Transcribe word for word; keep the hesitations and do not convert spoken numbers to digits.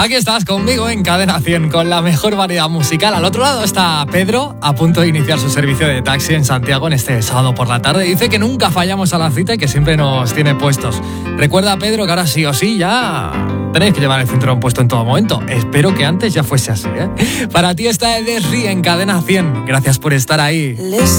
Aquí estás conmigo en Cadena cien con la mejor variedad musical. Al otro lado está Pedro, a punto de iniciar su servicio de taxi en Santiago en este sábado por la tarde. Dice que nunca fallamos a la cita y que siempre nos tiene puestos. Recuerda, Pedro, que ahora sí o sí ya tenéis que llevar el cinturón puesto en todo momento. Espero que antes ya fuese así, ¿eh? Para ti está Edesri en Cadena cien. Gracias por estar ahí. Listen.